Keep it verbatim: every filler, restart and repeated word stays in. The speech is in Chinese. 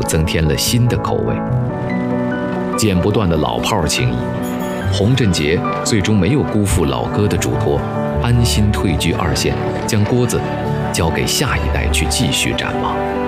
增添了新的口味。剪不断的老炮情谊，洪振杰最终没有辜负老哥的嘱托，安心退居二线，将锅子交给下一代去继续展望。